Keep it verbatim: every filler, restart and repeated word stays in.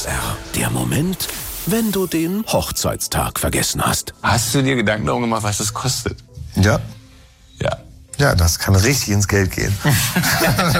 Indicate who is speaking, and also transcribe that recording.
Speaker 1: S R, der Moment, wenn du den Hochzeitstag vergessen hast.
Speaker 2: Hast du dir Gedanken darum gemacht, was das kostet?
Speaker 3: Ja.
Speaker 2: Ja.
Speaker 3: Ja, das kann richtig ins Geld gehen.